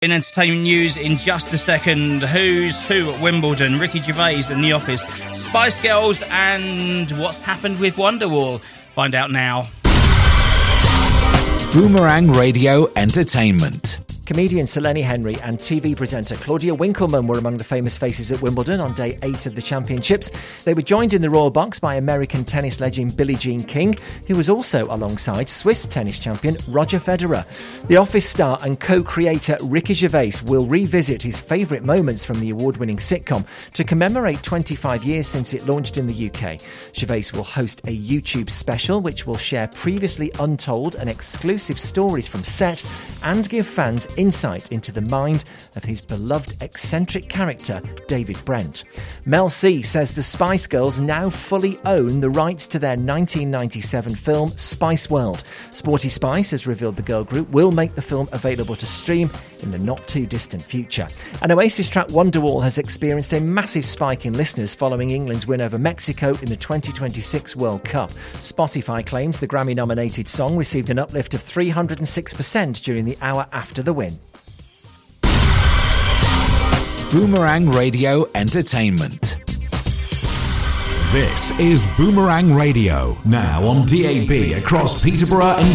In entertainment news, in just a second, who's who at Wimbledon, Ricky Gervais and The Office, Spice Girls, and what's happened with Wonderwall. Find out now. Boomerang Radio Entertainment. Comedian Sir Lenny Henry and TV presenter Claudia Winkleman were among the famous faces at Wimbledon on day 8 of the championships. They were joined in the royal box by American tennis legend Billie Jean King, who was also alongside Swiss tennis champion Roger Federer. The Office star and co-creator Ricky Gervais will revisit his favourite moments from the award-winning sitcom to commemorate 25 years since it launched in the UK. Gervais will host a YouTube special which will share previously untold and exclusive stories from set and give fans insight into the mind of his beloved eccentric character, David Brent. Mel C says the Spice Girls now fully own the rights to their 1997 film Spice World. Sporty Spice has revealed the girl group will make the film available to stream in the not-too-distant future. And Oasis track Wonderwall has experienced a massive spike in listeners following England's win over Mexico in the 2026 World Cup. Spotify claims the Grammy-nominated song received an uplift of 306% during the hour after the win. Boomerang Radio Entertainment. This is Boomerang Radio, now on DAB across Peterborough and